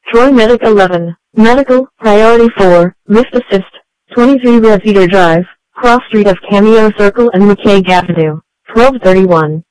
Troy Medic 11. Medical, Priority 4, Lift Assist, 23 Red Cedar Drive, Cross Street of Cameo Circle and McKay Avenue, 1231.